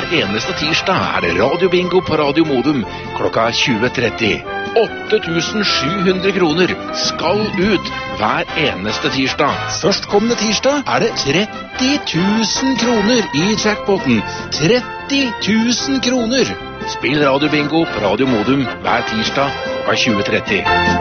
eneste tirsdag er det radiobingo på Radio Modum klokka 20:30. 8.700 kroner skal ut hver eneste tirsdag. Førstkommende tirsdag er det 30 000 kroner i jackpoten. 30 000 kroner! Spill radiobingo på Radio Modum hver tirsdag klokka 20:30.